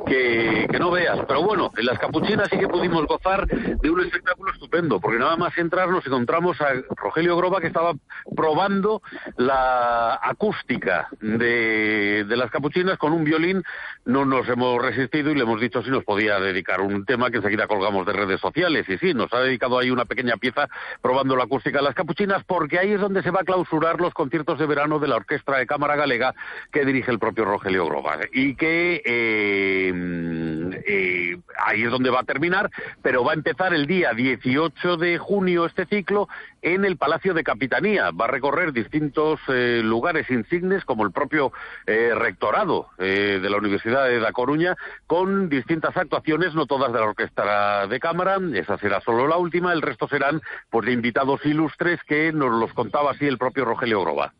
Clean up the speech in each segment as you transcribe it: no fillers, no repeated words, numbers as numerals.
que no veas. Pero bueno, en las Capuchinas sí que pudimos gozar de un espectáculo estupendo, porque nada más entrar nos encontramos a Rogelio Groba, que estaba probando la acústica de las Capuchinas con un violín. No nos hemos resistido y le hemos dicho si nos podía dedicar un tema que enseguida colgamos de redes sociales, y sí, nos ha dedicado ahí una pequeña pieza probando la acústica de las Capuchinas, porque ahí es donde se va a clausurar los conciertos de verano de la Orquestra de Cámara Galega, que dirige el propio Rogelio Groba, y que ahí es donde va a terminar, pero va a empezar el día 18 de junio este ciclo en el Palacio de Capitanía. Va a recorrer distintos lugares insignes, como el propio rectorado de la Universidad de Da Coruña, con distintas actuaciones, no todas de la Orquestra de Cámara, esa será solo la última, el resto serán pues de invitados ilustres que nos los contaba así el propio Rogelio Groba.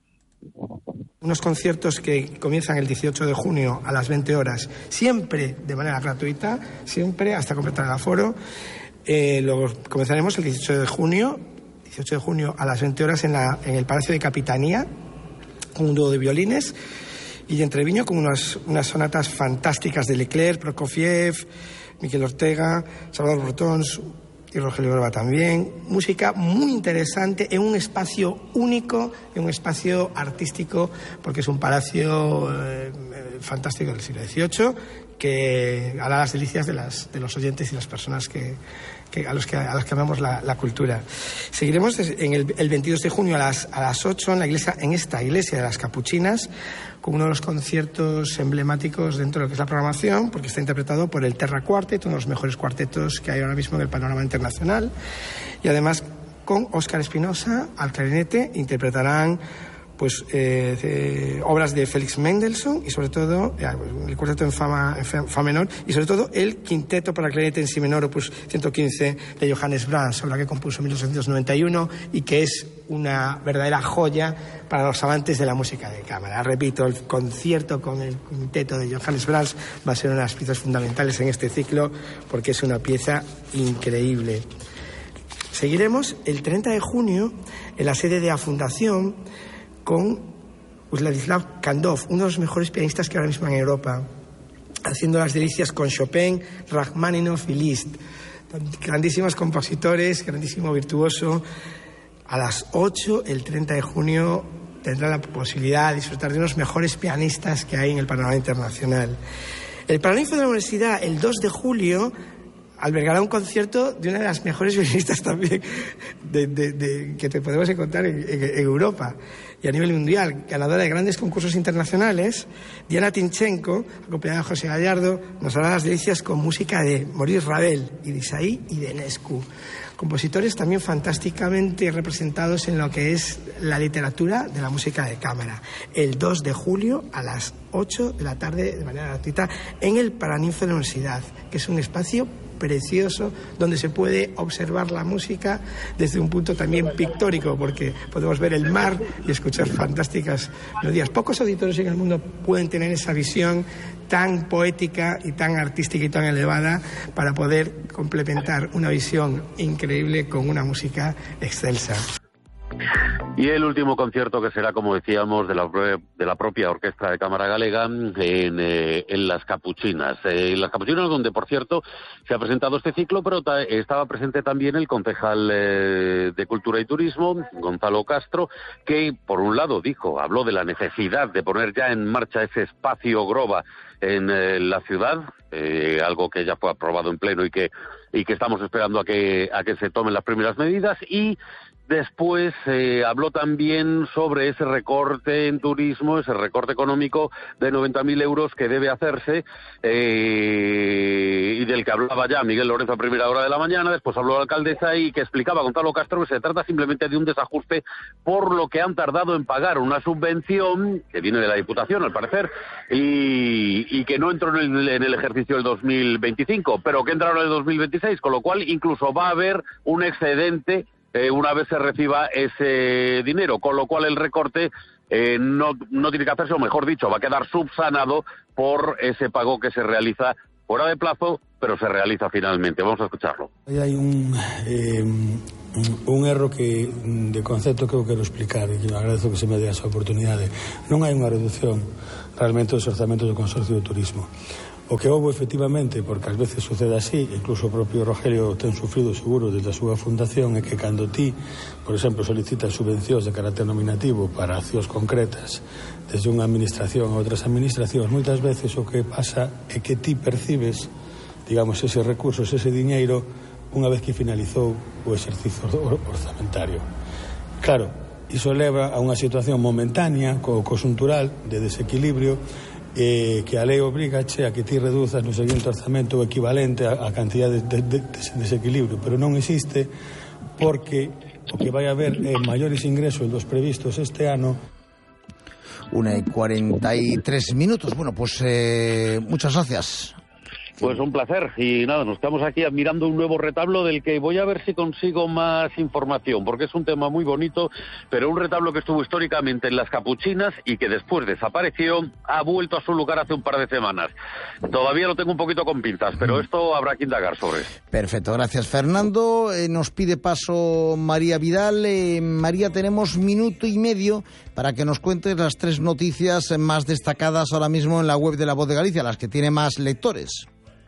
Unos conciertos que comienzan el 18 de junio a las 20 horas, siempre de manera gratuita, siempre hasta completar el aforo. Luego comenzaremos el 18 de junio a las 20 horas en el Palacio de Capitanía, con un dúo de violines, y de Entreviño con unas sonatas fantásticas de Leclerc, Prokofiev, Miquel Ortega, Salvador Brotons y Rogelio Groba también. Música muy interesante en un espacio único, en un espacio artístico, porque es un palacio fantástico del siglo XVIII que hará las delicias de los oyentes y las personas a los que amamos la cultura. Seguiremos el 22 de junio a las 8 en esta iglesia de las Capuchinas, con uno de los conciertos emblemáticos dentro de lo que es la programación, porque está interpretado por el Terra Quartet, uno de los mejores cuartetos que hay ahora mismo en el panorama internacional, y además con Óscar Espinosa al clarinete interpretarán pues obras de Félix Mendelssohn y sobre todo el cuarteto en fa menor, y sobre todo el quinteto para clarinete en si menor opus 115 de Johannes Brahms, obra que compuso en 1891 y que es una verdadera joya para los amantes de la música de cámara. Repito, el concierto con el quinteto de Johannes Brahms va a ser una de las piezas fundamentales en este ciclo, porque es una pieza increíble. Seguiremos el 30 de junio en la sede de la Fundación con Vladislav Kandov, uno de los mejores pianistas que ahora mismo en Europa, haciendo las delicias con Chopin, Rachmaninoff y Liszt. Grandísimos compositores, grandísimo virtuoso. A las 8, el 30 de junio, tendrá la posibilidad de disfrutar de unos mejores pianistas que hay en el panorama internacional. El Paraninfo de la Universidad, el 2 de julio, albergará un concierto de una de las mejores violinistas también que te podemos encontrar en Europa y a nivel mundial, ganadora de grandes concursos internacionales. Diana Tinchenko, acompañada de José Gallardo, nos hará las delicias con música de Maurice Ravel, y de Isaí y de Enescu. Compositores también fantásticamente representados en lo que es la literatura de la música de cámara. El 2 de julio a las 8 de la tarde, de manera gratuita, en el Paraninfo de la Universidad, que es un espacio precioso donde se puede observar la música desde un punto también pictórico, porque podemos ver el mar y escuchar fantásticas melodías. Pocos auditorios en el mundo pueden tener esa visión tan poética y tan artística y tan elevada para poder complementar una visión increíble con una música excelsa. Y el último concierto, que será, como decíamos, de la propia Orquestra de Cámara Galega en Las Capuchinas. Las Capuchinas, donde, por cierto, se ha presentado este ciclo, pero estaba presente también el concejal de Cultura y Turismo, Gonzalo Castro, que, por un lado, habló de la necesidad de poner ya en marcha ese espacio Groba en la ciudad, algo que ya fue aprobado en pleno y que estamos esperando a que se tomen las primeras medidas. Y después habló también sobre ese recorte en turismo, ese recorte económico de 90.000 euros que debe hacerse, y del que hablaba ya Miguel Lorenzo a primera hora de la mañana. Después habló la alcaldesa y que explicaba Gonzalo Castro que se trata simplemente de un desajuste por lo que han tardado en pagar una subvención que viene de la Diputación, al parecer, y que no entró en el ejercicio del 2025, pero que entra ahora en el 2026, con lo cual incluso va a haber un excedente una vez se reciba ese dinero, con lo cual el recorte no tiene que hacerse, o mejor dicho, va a quedar subsanado por ese pago que se realiza fuera de plazo, pero se realiza finalmente. Vamos a escucharlo. Hai un erro de concepto que eu quero explicar, e que agradezo que se me dé esa oportunidade. Non hai unha reducción realmente dos orzamentos do Consorcio de Turismo. O O que houve efectivamente, porque ás veces sucede así, incluso o propio Rogelio ten sufrido seguro desde a súa fundación, é que cando ti, por exemplo, solicitas subvencións de carácter nominativo para accións concretas desde unha administración a outras administracións, moitas veces o que pasa é que ti percibes, digamos, eses recursos, ese diñeiro, unha vez que finalizou o exercicio orzamentario. Claro, iso leva a unha situación momentánea, conxuntural, de desequilibrio, que a lei obrigache a que ti reduzas no seguinte orzamento o equivalente a cantidade de desequilibrio, pero non existe porque o que vai haber é maiores ingresos dos previstos este ano. 1:43. Bueno, pues muchas gracias. Pues un placer, y nada, nos estamos aquí admirando un nuevo retablo del que voy a ver si consigo más información, porque es un tema muy bonito, pero un retablo que estuvo históricamente en las Capuchinas y que después desapareció, ha vuelto a su lugar hace un par de semanas. Todavía lo tengo un poquito con pinzas, pero esto habrá que indagar sobre. Perfecto, gracias Fernando. Nos pide paso María Vidal. María, tenemos minuto y medio para que nos cuentes las 3 noticias más destacadas ahora mismo en la web de La Voz de Galicia, las que tiene más lectores.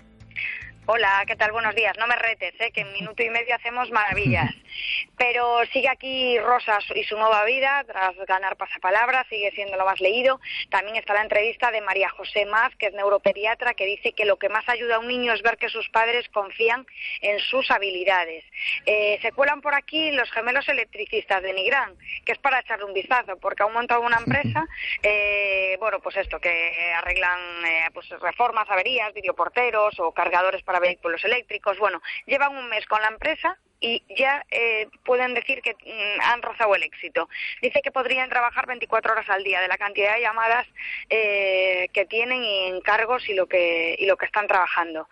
Hola, ¿qué tal? Buenos días. No me retes, que en minuto y medio hacemos maravillas. Pero sigue aquí Rosa y su nueva vida, tras ganar pasapalabra, sigue siendo lo más leído. También está la entrevista de María José Maz, que es neuropediatra, que dice que lo que más ayuda a un niño es ver que sus padres confían en sus habilidades. Se cuelan por aquí los gemelos electricistas de Nigrán, que es para echarle un vistazo, porque han montado una empresa, pues esto, que arreglan pues reformas, averías, videoporteros o cargadores para vehículos eléctricos. Bueno, llevan un mes con la empresa y ya pueden decir que han rozado el éxito. Dice que podrían trabajar 24 horas al día de la cantidad de llamadas que tienen y encargos y lo que están trabajando.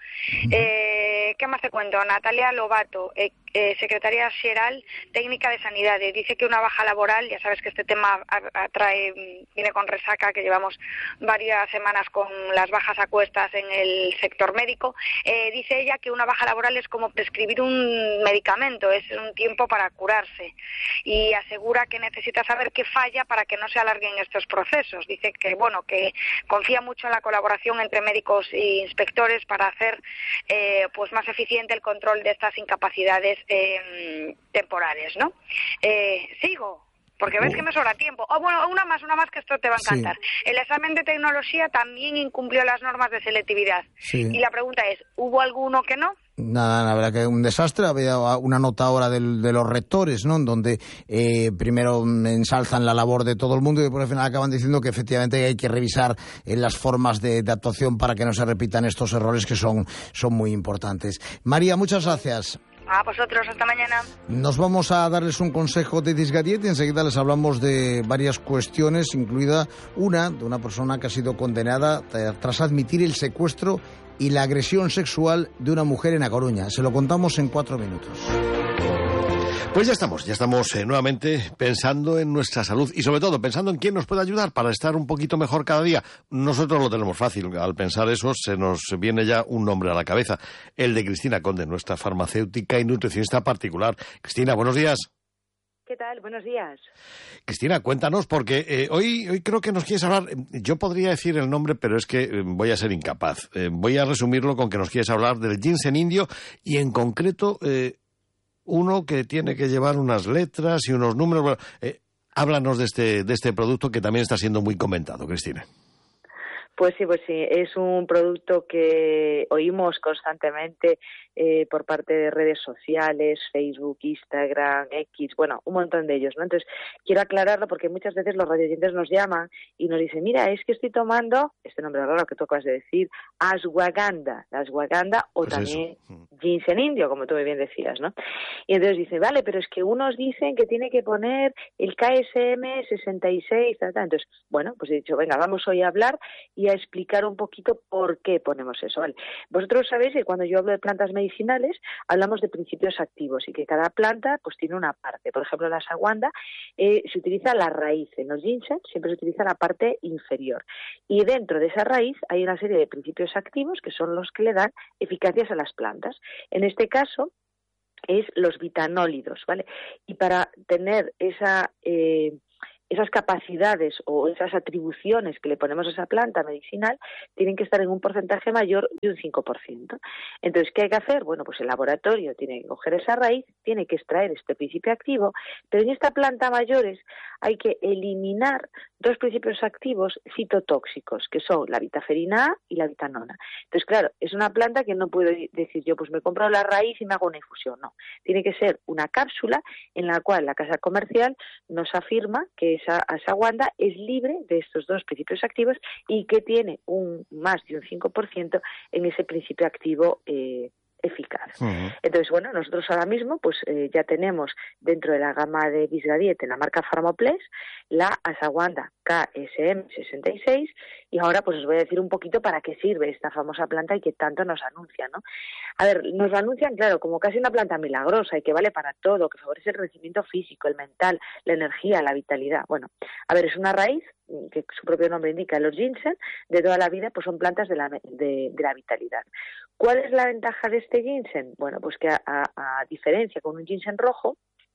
¿Qué más te cuento? Natalia Lobato, secretaria general técnica de Sanidad, dice que una baja laboral, ya sabes que este tema viene con resaca, que llevamos varias semanas con las bajas a cuestas en el sector médico. Dice ella que una baja laboral es como prescribir un medicamento, es un tiempo para curarse, y asegura que necesita saber qué falla para que no se alarguen estos procesos. Dice que que confía mucho en la colaboración entre médicos e inspectores para hacer pues más eficiente el control de estas incapacidades temporales, ¿no? Sigo, porque ves que me sobra tiempo. Una más que esto te va a encantar. Sí. El examen de tecnología también incumplió las normas de selectividad. Sí. Y la pregunta es, ¿hubo alguno que no? Nada, la verdad que un desastre. Había una nota ahora de los rectores, ¿no?, en donde primero ensalzan la labor de todo el mundo y después al final acaban diciendo que efectivamente hay que revisar las formas de actuación para que no se repitan estos errores que son muy importantes. María, muchas gracias. A vosotros, hasta mañana. Nos vamos a darles un consejo de Disgadiet y enseguida les hablamos de varias cuestiones, incluida una de una persona que ha sido condenada tras admitir el secuestro y la agresión sexual de una mujer en A Coruña. Se lo contamos en 4 minutos. Pues ya estamos nuevamente pensando en nuestra salud y sobre todo pensando en quién nos puede ayudar para estar un poquito mejor cada día. Nosotros lo tenemos fácil, al pensar eso se nos viene ya un nombre a la cabeza, el de Cristina Conde, nuestra farmacéutica y nutricionista particular. Cristina, buenos días. ¿Qué tal? Buenos días. Cristina, cuéntanos, porque hoy creo que nos quieres hablar, yo podría decir el nombre, pero es que voy a ser incapaz. Voy a resumirlo con que nos quieres hablar del ginseng indio y en concreto uno que tiene que llevar unas letras y unos números. Bueno, háblanos de este producto que también está siendo muy comentado, Cristina. Pues sí, es un producto que oímos constantemente por parte de redes sociales, Facebook, Instagram, X, bueno, un montón de ellos, ¿no? Entonces, quiero aclararlo porque muchas veces los radioyentes nos llaman y nos dicen, mira, es que estoy tomando, este nombre raro que tú acabas de decir, ashwagandha, la ashwagandha o pues también ginseng indio, como tú muy bien decías, ¿no? Y entonces dice, vale, pero es que unos dicen que tiene que poner el KSM 66, tal. Entonces, bueno, pues he dicho, venga, vamos hoy a hablar y a explicar un poquito por qué ponemos eso, ¿vale? Vosotros sabéis que cuando yo hablo de plantas medicinales hablamos de principios activos y que cada planta pues tiene una parte. Por ejemplo, la ashwagandha se utiliza la raíz. En los ginseng siempre se utiliza la parte inferior. Y dentro de esa raíz hay una serie de principios activos que son los que le dan eficacias a las plantas. En este caso es los vitanólidos, ¿vale? Y para tener esa esas capacidades o esas atribuciones que le ponemos a esa planta medicinal tienen que estar en un porcentaje mayor de un 5%. Entonces, ¿qué hay que hacer? Bueno, pues el laboratorio tiene que coger esa raíz, tiene que extraer este principio activo, pero en esta planta mayores hay que eliminar 2 principios activos citotóxicos, que son la bitaferina A y la bitanona. Entonces, claro, es una planta que no puedo decir yo, pues me compro la raíz y me hago una infusión. No, tiene que ser una cápsula en la cual la casa comercial nos afirma que esa ashwagandha es libre de estos 2 principios activos y que tiene más de un 5% en ese principio activo eficaz. Entonces, bueno, nosotros ahora mismo pues ya tenemos dentro de la gama de Visgadiet en la marca Pharmoplex la ashwagandha KSM66 y ahora pues os voy a decir un poquito para qué sirve esta famosa planta y que tanto nos anuncian, ¿no? A ver, nos la anuncian, claro, como casi una planta milagrosa y que vale para todo, que favorece el crecimiento físico, el mental, la energía, la vitalidad. Bueno, a ver, es una raíz que su propio nombre indica, los ginseng, de toda la vida, pues son plantas de la vitalidad. ¿Cuál es la ventaja de este ginseng? Bueno, pues que a diferencia con un ginseng rojo,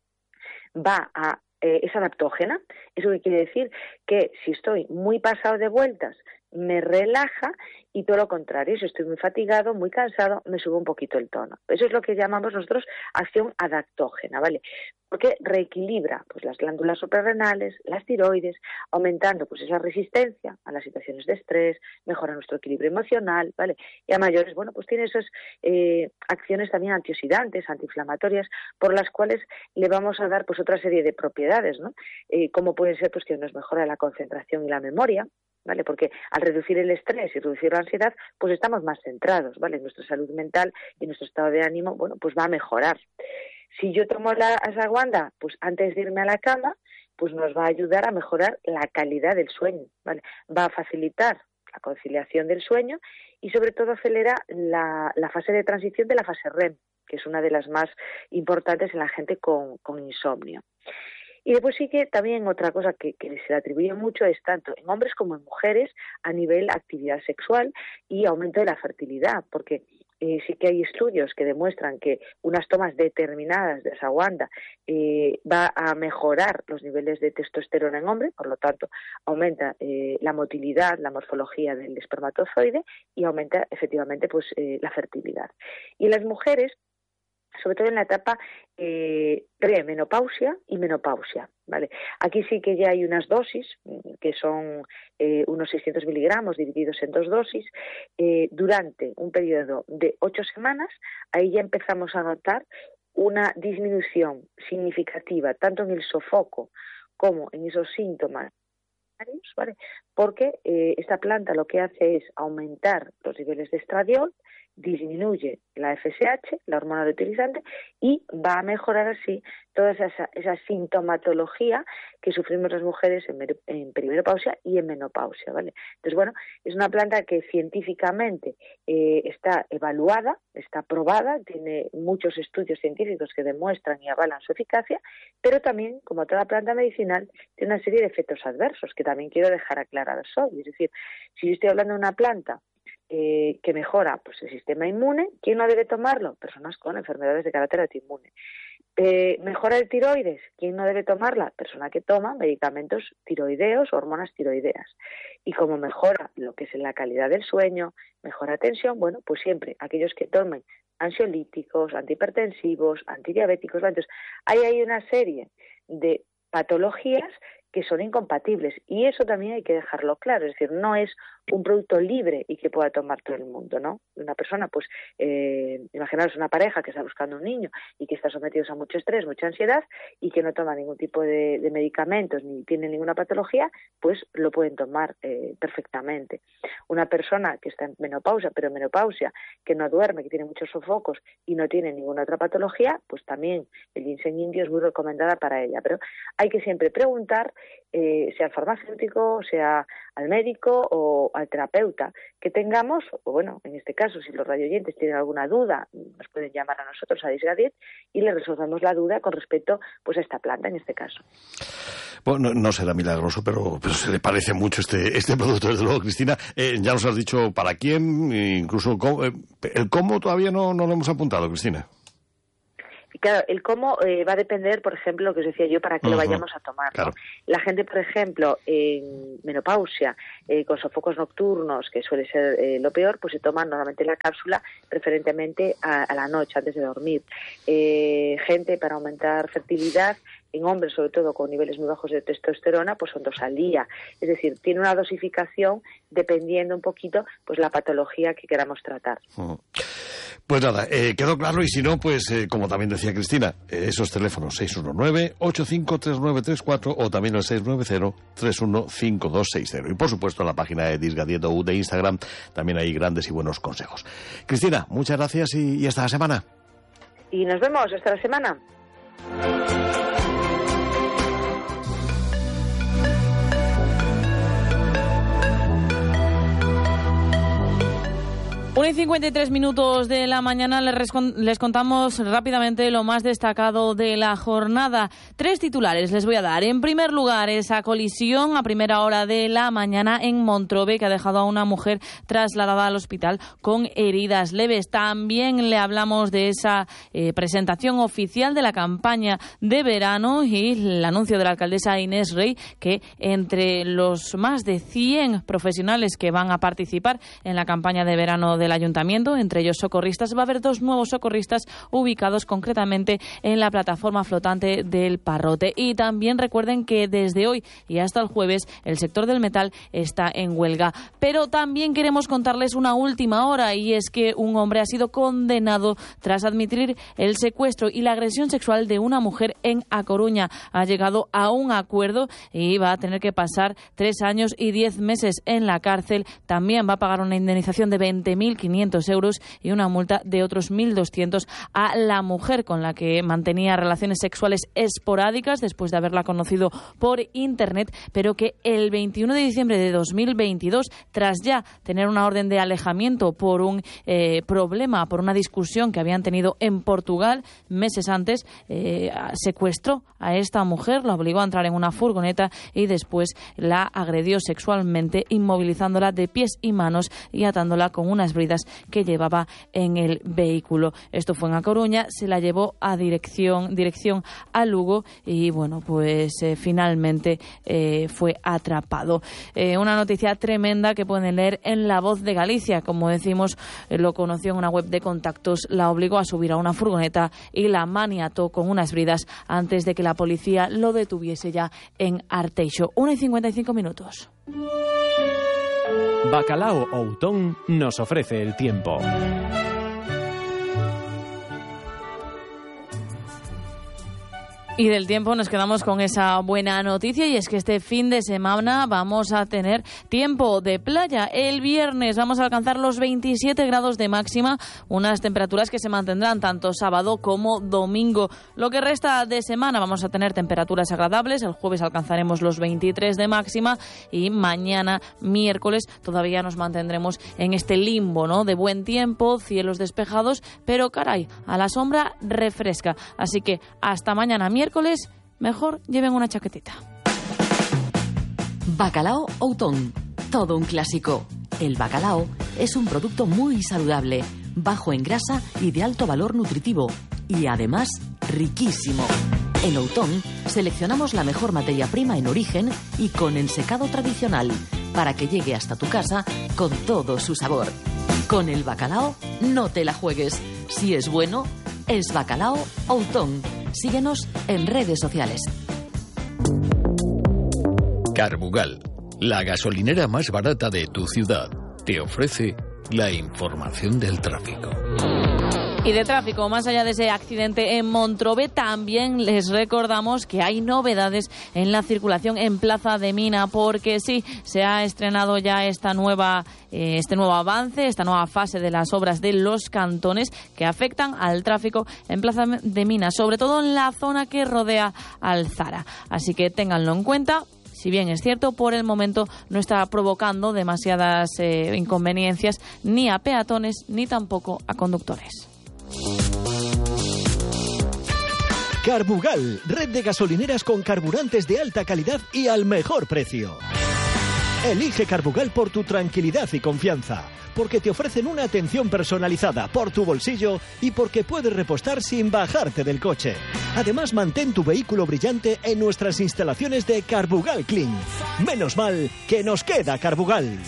es adaptógena. ¿Eso qué quiere decir? Que si estoy muy pasado de vueltas, me relaja, y todo lo contrario, si estoy muy fatigado, muy cansado, me sube un poquito el tono. Eso es lo que llamamos nosotros acción adaptógena, ¿vale? Porque reequilibra pues las glándulas suprarrenales, las tiroides, aumentando pues esa resistencia a las situaciones de estrés, mejora nuestro equilibrio emocional, ¿vale? Y a mayores, bueno, pues tiene esas acciones también antioxidantes, antiinflamatorias, por las cuales le vamos a dar pues otra serie de propiedades, ¿no? Como puede ser pues que nos mejora la concentración y la memoria, ¿vale? Porque al reducir el estrés y reducir la ansiedad, pues estamos más centrados, ¿vale? Nuestra salud mental y nuestro estado de ánimo, bueno, pues va a mejorar. Si yo tomo la ashwagandha, pues antes de irme a la cama, pues nos va a ayudar a mejorar la calidad del sueño, ¿vale? Va a facilitar la conciliación del sueño y sobre todo acelera la fase de transición de la fase REM, que es una de las más importantes en la gente con insomnio. Y después sí que también otra cosa que se le atribuye mucho es tanto en hombres como en mujeres a nivel actividad sexual y aumento de la fertilidad, porque sí que hay estudios que demuestran que unas tomas determinadas de ashwagandha va a mejorar los niveles de testosterona en hombre, por lo tanto aumenta la motilidad, la morfología del espermatozoide y aumenta efectivamente pues la fertilidad. Y en las mujeres, sobre todo en la etapa premenopausia y menopausia, ¿vale? Aquí sí que ya hay unas dosis, que son unos 600 miligramos divididos en 2 dosis, durante un periodo de 8 semanas, ahí ya empezamos a notar una disminución significativa, tanto en el sofoco como en esos síntomas, ¿vale? Porque esta planta lo que hace es aumentar los niveles de estradiol, disminuye la FSH, la hormona luteinizante, y va a mejorar así toda esa sintomatología que sufrimos las mujeres en perimenopausia y en menopausia, ¿vale? Entonces, bueno, es una planta que científicamente está evaluada, está probada, tiene muchos estudios científicos que demuestran y avalan su eficacia, pero también, como toda planta medicinal, tiene una serie de efectos adversos que también quiero dejar aclarados hoy. Es decir, si yo estoy hablando de una planta que mejora pues el sistema inmune, ¿quién no debe tomarlo? Personas con enfermedades de carácter autoinmune. Mejora el tiroides, ¿quién no debe tomarla? Persona que toma medicamentos tiroideos, hormonas tiroideas. Y como mejora lo que es la calidad del sueño, mejora tensión, bueno, pues siempre aquellos que tomen ansiolíticos, antihipertensivos, antidiabéticos, entonces hay una serie de patologías que son incompatibles, y eso también hay que dejarlo claro, es decir, no es un producto libre y que pueda tomar todo el mundo, ¿no? Una persona, pues, imaginaros una pareja que está buscando un niño y que está sometidos a mucho estrés, mucha ansiedad y que no toma ningún tipo de medicamentos ni tiene ninguna patología, pues lo pueden tomar perfectamente. Una persona que está en menopausia, pero menopausia, que no duerme, que tiene muchos sofocos y no tiene ninguna otra patología, pues también el ginseng indio es muy recomendada para ella, pero hay que siempre preguntar, sea al farmacéutico, sea al médico o al terapeuta que tengamos, o bueno, en este caso, si los radioyentes tienen alguna duda, nos pueden llamar a nosotros, a Visgadiet, y le resolvemos la duda con respecto pues a esta planta en este caso. Bueno, no será milagroso, pero se le parece mucho este producto, desde luego, Cristina. Ya nos has dicho para quién, incluso el cómo todavía no lo hemos apuntado, Cristina. Claro, el cómo va a depender, por ejemplo, lo que os decía yo, para qué lo vayamos a tomar, ¿no? Claro. La gente, por ejemplo, en menopausia, con sofocos nocturnos, que suele ser lo peor, pues se toman normalmente la cápsula preferentemente a la noche, antes de dormir. Gente para aumentar fertilidad, en hombres sobre todo con niveles muy bajos de testosterona, pues son 2 al día. Es decir, tiene una dosificación dependiendo un poquito pues la patología que queramos tratar. Pues nada, quedó claro, y si no, pues como también decía Cristina, esos teléfonos 619-853934 o también el 690-315260. Y por supuesto en la página de Disgadieto de Instagram también hay grandes y buenos consejos. Cristina, muchas gracias y hasta la semana. Y nos vemos hasta la semana. 1:53 de la mañana les contamos rápidamente lo más destacado de la jornada. 3 titulares les voy a dar. En primer lugar, esa colisión a primera hora de la mañana en Montrove que ha dejado a una mujer trasladada al hospital con heridas leves. También le hablamos de esa presentación oficial de la campaña de verano y el anuncio de la alcaldesa Inés Rey que entre los más de 100 profesionales que van a participar en la campaña de verano del ayuntamiento, entre ellos socorristas, va a haber 2 nuevos socorristas ubicados concretamente en la plataforma flotante del Parrote. Y también recuerden que desde hoy y hasta el jueves el sector del metal está en huelga. Pero también queremos contarles una última hora, y es que un hombre ha sido condenado tras admitir el secuestro y la agresión sexual de una mujer en A Coruña. Ha llegado a un acuerdo y va a tener que pasar 3 años y 10 meses en la cárcel. También va a pagar una indemnización de 20.500 euros y una multa de otros 1.200 a la mujer con la que mantenía relaciones sexuales esporádicas después de haberla conocido por internet, pero que el 21 de diciembre de 2022, tras ya tener una orden de alejamiento por un problema, por una discusión que habían tenido en Portugal meses antes, secuestró a esta mujer, la obligó a entrar en una furgoneta y después la agredió sexualmente, inmovilizándola de pies y manos y atándola con unas bridas que llevaba en el vehículo. Esto fue en A Coruña, se la llevó a dirección a Lugo y bueno, pues finalmente fue atrapado. Una noticia tremenda que pueden leer en La Voz de Galicia. Como decimos, lo conoció en una web de contactos, la obligó a subir a una furgoneta y la maniató con unas bridas antes de que la policía lo detuviese ya en Arteixo. 1:55. Bacalao Outón nos ofrece el tiempo. Y del tiempo nos quedamos con esa buena noticia, y es que este fin de semana vamos a tener tiempo de playa. El viernes vamos a alcanzar los 27 grados de máxima, unas temperaturas que se mantendrán tanto sábado como domingo. Lo que resta de semana vamos a tener temperaturas agradables. El jueves alcanzaremos los 23 de máxima y mañana, miércoles, todavía nos mantendremos en este limbo, ¿no? De buen tiempo, cielos despejados, pero caray, a la sombra refresca. Así que hasta mañana, miércoles, mejor lleven una chaquetita. Bacalao Outón, todo un clásico. El bacalao es un producto muy saludable, bajo en grasa y de alto valor nutritivo, y además riquísimo. En Outón seleccionamos la mejor materia prima en origen y con el secado tradicional, para que llegue hasta tu casa con todo su sabor. Con el bacalao no te la juegues. Si es bueno, es Bacalao Outón. Síguenos en redes sociales. Carbugal, la gasolinera más barata de tu ciudad, te ofrece la información del tráfico. Y de tráfico, más allá de ese accidente en Montrove, también les recordamos que hay novedades en la circulación en Plaza de Mina, porque sí, se ha estrenado ya este nuevo avance, esta nueva fase de las obras de los cantones que afectan al tráfico en Plaza de Mina, sobre todo en la zona que rodea al Zara. Así que ténganlo en cuenta. Si bien es cierto, por el momento no está provocando demasiadas inconveniencias ni a peatones ni tampoco a conductores. Carbugal, red de gasolineras con carburantes de alta calidad y al mejor precio. Elige Carbugal por tu tranquilidad y confianza. porque te ofrecen una atención personalizada por tu bolsillo y porque puedes repostar sin bajarte del coche. Además, mantén tu vehículo brillante en nuestras instalaciones de Carbugal Clean. Menos mal que nos queda Carbugal.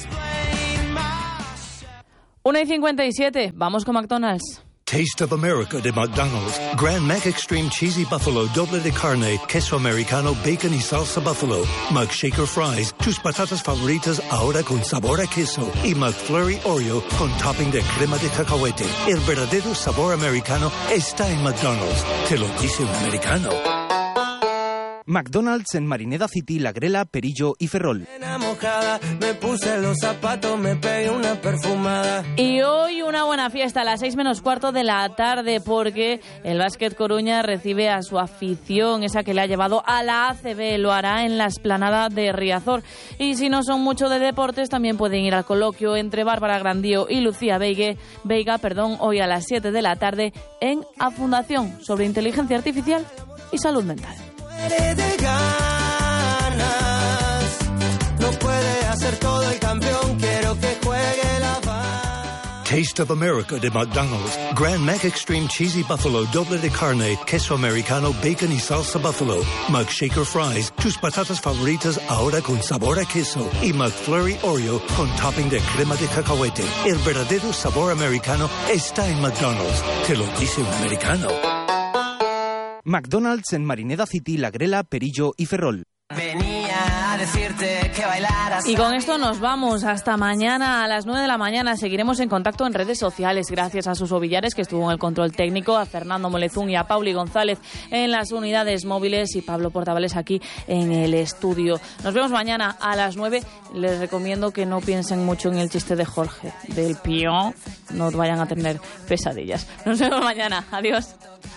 1:57, vamos con McDonald's. Taste of America de McDonald's. Grand Mac Extreme Cheesy Buffalo, doble de carne, queso americano, bacon y salsa buffalo. McShaker Fries, tus patatas favoritas ahora con sabor a queso. Y McFlurry Oreo con topping de crema de cacahuete. El verdadero sabor americano está en McDonald's. Te lo dice un americano. McDonald's en Marineda City, La Grela, Perillo y Ferrol. Me puse los zapatos, me pegué una perfumada. Y hoy una buena fiesta a las 6:15 de la tarde, porque el Básquet Coruña recibe a su afición, esa que le ha llevado a la ACB. Lo hará en la explanada de Riazor. Y si no son mucho de deportes, también pueden ir al coloquio entre Bárbara Grandío y Lucía Veiga, hoy a las 7 de la tarde en A Fundación, sobre inteligencia artificial y salud mental. De ganas, no puede hacer todo el campeón, quiero que juegue la paz. Taste of America de McDonald's. Grand Mac Extreme Cheesy Buffalo, doble de carne, queso americano, bacon y salsa buffalo. McShaker Fries, tus patatas favoritas ahora con sabor a queso. Y McFlurry Oreo con topping de crema de cacahuete. El verdadero sabor americano está en McDonald's. Te lo dice un americano. McDonald's en Marineda City, La Grela, Perillo y Ferrol. Venía a decirte que bailaras. Y con esto nos vamos. Hasta mañana a las 9 de la mañana. Seguiremos en contacto en redes sociales. Gracias a Suso Villares, que estuvo en el control técnico, a Fernando Molezún y a Pauli González en las unidades móviles y Pablo Portavales aquí en el estudio. Nos vemos mañana a las 9. Les recomiendo que no piensen mucho en el chiste de Jorge del Pion. No vayan a tener pesadillas. Nos vemos mañana. Adiós.